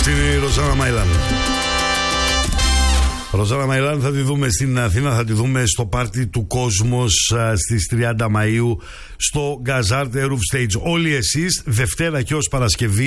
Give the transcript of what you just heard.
Αυτή είναι η Ροζάνα Μαϊλάν. Ροζάνα Μαϊλάν θα τη δούμε στην Αθήνα, θα τη δούμε στο πάρτι του Κόσμος στις 30 Μαΐου στο Gazarte Roof Stage. Όλοι εσείς Δευτέρα και ως Παρασκευή